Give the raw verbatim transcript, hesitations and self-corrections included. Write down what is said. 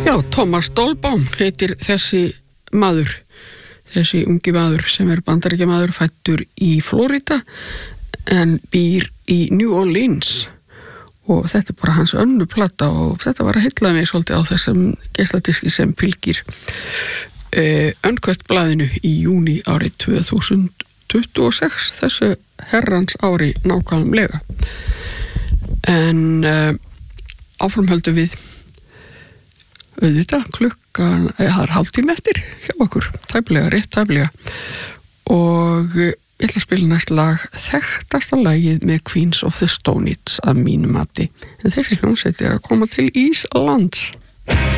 Já, Thomas Dolbaum heitir þessi maður, þessi ungi maður sem er bandaríkjamaður fæddur í Florida en býr í New Orleans og þetta er bara hans önnu plata og þetta var að heilla mig svolítið á þessum geisladiski sem fylgir uh, Uncut blaðinu í júní árið tvö þúsund tuttugu og sex, þessu herrans ári nákvæmlega. En uh, áframhöldum við auðvitað klukkan, það er hálftími eftir hjá okkur, tæplega, rétt tæplega og ég ætla að spila næst lag, þekktasta lagið með Queens of the Stone Age að mínu mati, en þessi hljómsveit er að koma til Íslands.